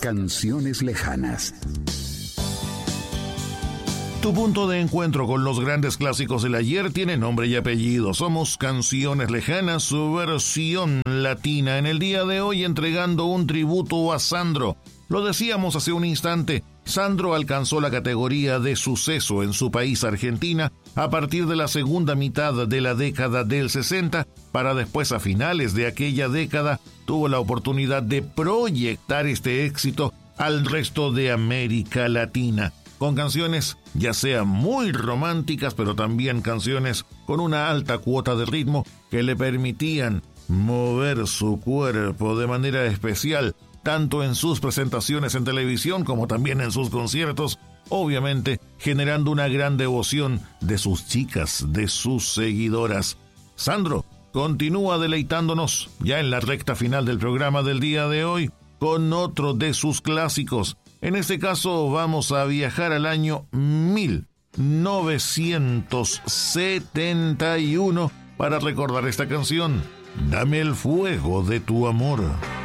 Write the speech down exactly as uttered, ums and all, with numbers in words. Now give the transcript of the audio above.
Canciones lejanas. Tu punto de encuentro con los grandes clásicos del ayer tiene nombre y apellido. Somos Canciones Lejanas, su versión latina. En el día de hoy entregando un tributo a Sandro. Lo decíamos hace un instante, Sandro alcanzó la categoría de suceso en su país, Argentina, a partir de la segunda mitad de la década del sesenta, para después a finales de aquella década tuvo la oportunidad de proyectar este éxito al resto de América Latina, con canciones ya sea muy románticas, pero también canciones con una alta cuota de ritmo que le permitían mover su cuerpo de manera especial, tanto en sus presentaciones en televisión como también en sus conciertos, obviamente generando una gran devoción de sus chicas, de sus seguidoras. Sandro continúa deleitándonos ya en la recta final del programa del día de hoy con otro de sus clásicos. En este caso vamos a viajar al año mil novecientos setenta y uno para recordar esta canción, Dame el fuego de tu amor.